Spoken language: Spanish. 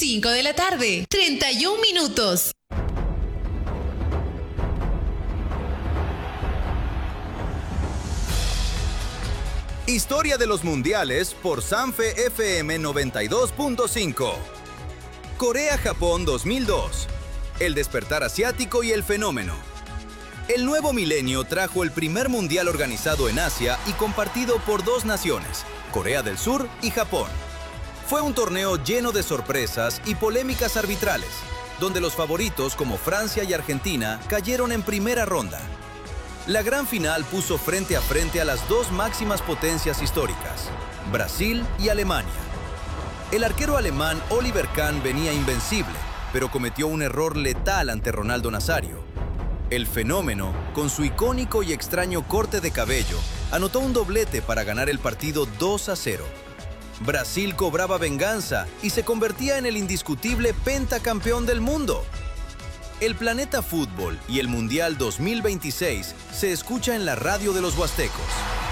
5 de la tarde, 31 minutos. Historia de los mundiales por Sanfe FM 92.5. Corea-Japón 2002. El despertar asiático y el fenómeno. El nuevo milenio trajo el primer mundial organizado en Asia y compartido por dos naciones, Corea del Sur y Japón. Fue un torneo lleno de sorpresas y polémicas arbitrales, donde los favoritos como Francia y Argentina cayeron en primera ronda. La gran final puso frente a frente a las dos máximas potencias históricas, Brasil y Alemania. El arquero alemán Oliver Kahn venía invencible, pero cometió un error letal ante Ronaldo Nazario. El fenómeno, con su icónico y extraño corte de cabello, anotó un doblete para ganar el partido 2-0. Brasil cobraba venganza y se convertía en el indiscutible pentacampeón del mundo. El planeta fútbol y el Mundial 2026 se escucha en la radio de los huastecos.